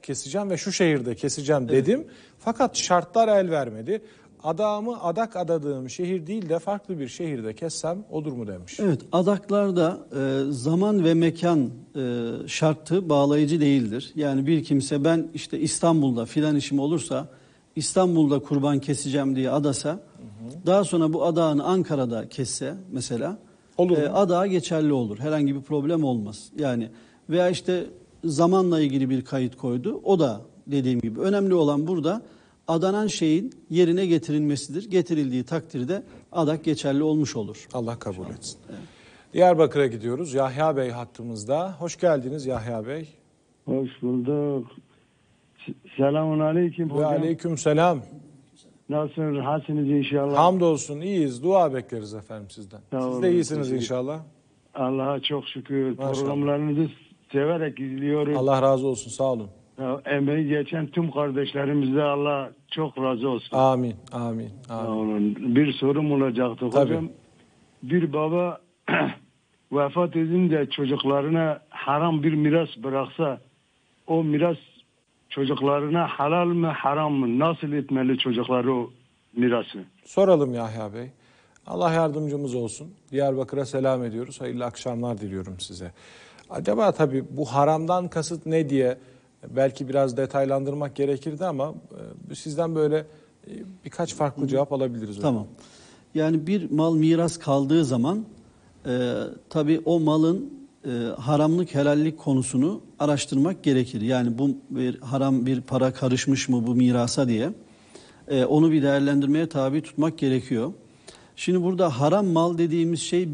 keseceğim ve şu şehirde keseceğim dedim. Fakat şartlar el vermedi. Adağımı adak adadığım şehir değil de farklı bir şehirde kessem olur mu demiş. Evet, adaklarda zaman ve mekan şartı bağlayıcı değildir. Yani bir kimse ben işte İstanbul'da filan işim olursa İstanbul'da kurban keseceğim diye adasa, daha sonra bu adağını Ankara'da kesse mesela adağı geçerli olur. Herhangi bir problem olmaz. Yani veya işte zamanla ilgili bir kayıt koydu. O da dediğim gibi önemli olan burada adanan şeyin yerine getirilmesidir. Getirildiği takdirde adak geçerli olmuş olur. Allah kabul etsin. Evet. Diyarbakır'a gidiyoruz. Yahya Bey hattımızda. Hoş geldiniz Yahya Bey. Hoş bulduk. Selamun aleyküm hocam. Ve aleyküm selam. Nasılsınız? Rahatsınız inşallah. Hamdolsun iyiyiz. Dua bekleriz efendim sizden. Siz de iyisiniz inşallah. Allah'a çok şükür. Maşallah. Programlarınızı severek izliyoruz. Allah razı olsun. Sağ olun. Emeği geçen tüm kardeşlerimize Allah çok razı olsun. Amin. Amin. Amin. Bir sorum olacaktı hocam. Bir baba vefat edince çocuklarına haram bir miras bıraksa o miras çocuklarına halal mı haram mı? Nasıl etmeli çocukları o mirası? Soralım Yahya Bey. Allah yardımcımız olsun. Diyarbakır'a selam ediyoruz. Hayırlı akşamlar diliyorum size. Acaba tabii bu haramdan kasıt ne diye belki biraz detaylandırmak gerekirdi ama sizden böyle birkaç farklı cevap alabiliriz. Tamam. Yani bir mal miras kaldığı zaman tabii o malın haramlık helallik konusunu araştırmak gerekir. Yani bu bir haram bir para karışmış mı bu mirasa diye onu bir değerlendirmeye tabi tutmak gerekiyor. Şimdi burada haram mal dediğimiz şey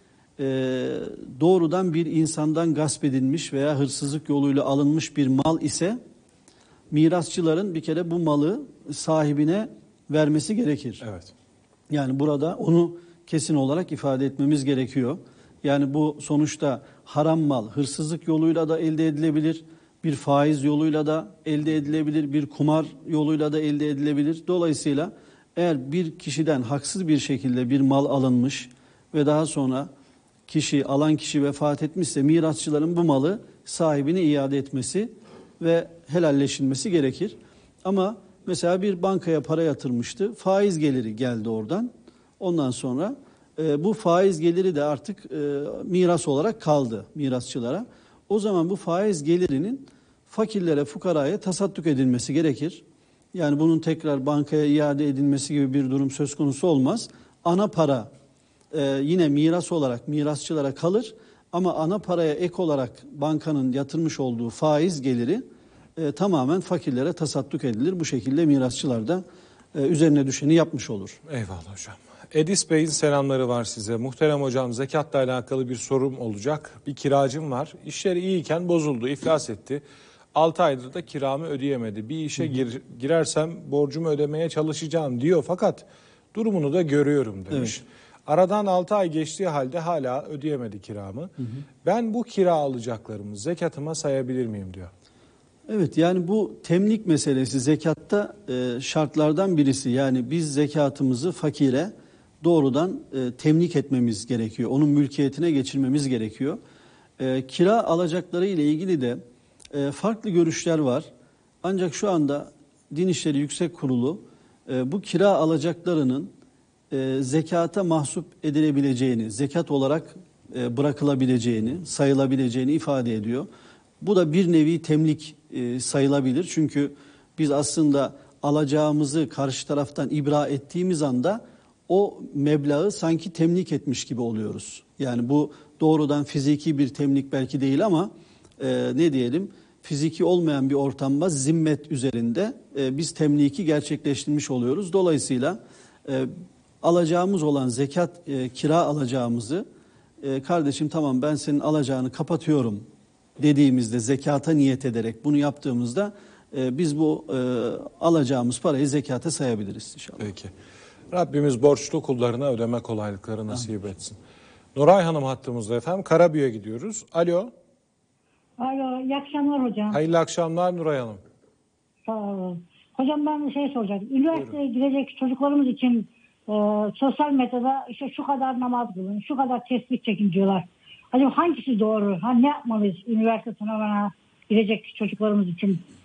doğrudan bir insandan gasp edilmiş veya hırsızlık yoluyla alınmış bir mal ise mirasçıların bir kere bu malı sahibine vermesi gerekir. Evet. Yani burada onu kesin olarak ifade etmemiz gerekiyor. Yani bu sonuçta haram mal hırsızlık yoluyla da elde edilebilir, bir faiz yoluyla da elde edilebilir, bir kumar yoluyla da elde edilebilir. Dolayısıyla eğer bir kişiden haksız bir şekilde bir mal alınmış ve daha sonra alan kişi vefat etmişse mirasçıların bu malı sahibine iade etmesi ve helalleşilmesi gerekir. Ama mesela bir bankaya para yatırmıştı, faiz geliri geldi oradan. Ondan sonra bu faiz geliri de artık miras olarak kaldı mirasçılara. O zaman bu faiz gelirinin fakirlere, fukaraya tasadduk edilmesi gerekir. Yani bunun tekrar bankaya iade edilmesi gibi bir durum söz konusu olmaz. Ana para yine miras olarak mirasçılara kalır ama ana paraya ek olarak bankanın yatırmış olduğu faiz geliri tamamen fakirlere tasadduk edilir. Bu şekilde mirasçılar da üzerine düşeni yapmış olur. Eyvallah hocam. Edis Bey'in selamları var size. Muhterem hocam, zekatla alakalı bir sorum olacak. Bir kiracım var. İşleri iyiyken bozuldu, iflas etti. 6 aydır da kiramı ödeyemedi. Bir işe girersem borcumu ödemeye çalışacağım diyor. Fakat durumunu da görüyorum demiş. Evet. Aradan 6 ay geçtiği halde hala ödeyemedi kiramı. Ben bu kira alacaklarımı zekatıma sayabilir miyim diyor. Evet, yani bu temlik meselesi zekatta şartlardan birisi. Yani biz zekatımızı fakire doğrudan temlik etmemiz gerekiyor. Onun mülkiyetine geçirmemiz gerekiyor. Kira alacakları ile ilgili de farklı görüşler var. Ancak şu anda Din İşleri Yüksek Kurulu bu kira alacaklarının zekata mahsup edilebileceğini, zekat olarak bırakılabileceğini, sayılabileceğini ifade ediyor. Bu da bir nevi temlik sayılabilir. Çünkü biz aslında alacağımızı karşı taraftan ibra ettiğimiz anda o meblağı sanki temlik etmiş gibi oluyoruz. Yani bu doğrudan fiziki bir temlik belki değil ama ne diyelim, fiziki olmayan bir ortamda zimmet üzerinde biz temliki gerçekleştirmiş oluyoruz. Dolayısıyla alacağımız olan zekat, kira alacağımızı kardeşim tamam ben senin alacağını kapatıyorum dediğimizde, zekata niyet ederek bunu yaptığımızda biz bu alacağımız parayı zekata sayabiliriz inşallah. Peki. Rabbimiz borçlu kullarına ödeme kolaylıkları nasip etsin. Nuray Hanım hattımızda efendim. Karabüye gidiyoruz. Alo. Alo, iyi akşamlar hocam. Hayırlı akşamlar Nuray Hanım. Sağ olun. Hocam ben bir şey soracaktım. Üniversiteye girecek çocuklarımız için sosyal medyada işte şu kadar namaz kılın, şu kadar tesbih çekin diyorlar. Acaba hangisi doğru? Ne yapmalıyız üniversite sınavına girecek çocuklarımız için?